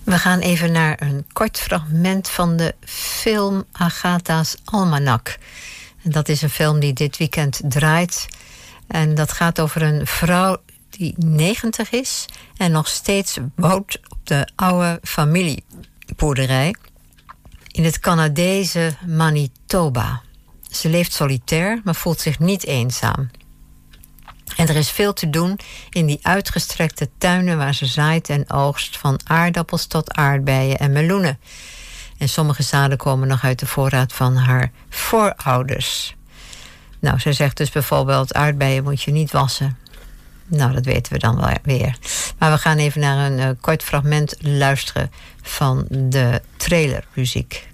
We gaan even naar een kort fragment van de film Agatha's Almanak. En dat is een film die dit weekend draait. En dat gaat over een vrouw die 90 is en nog steeds woont op de oude familieboerderij in het Canadese Manitoba. Ze leeft solitair, maar voelt zich niet eenzaam. En er is veel te doen in die uitgestrekte tuinen waar ze zaait en oogst, van aardappels tot aardbeien en meloenen. En sommige zaden komen nog uit de voorraad van haar voorouders. Nou, ze zegt dus bijvoorbeeld, aardbeien moet je niet wassen. Nou, dat weten we dan wel weer. Maar we gaan even naar een kort fragment luisteren van de trailermuziek.